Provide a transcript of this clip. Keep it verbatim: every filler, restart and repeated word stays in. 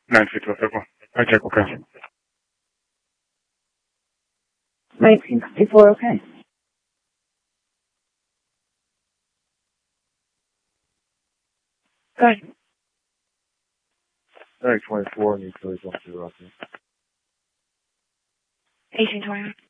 nine fifty-one, I check, okay. nineteen fifty-four, okay. Go ahead. nine twenty-four, need to one two, Rocky. eighteen twenty-one.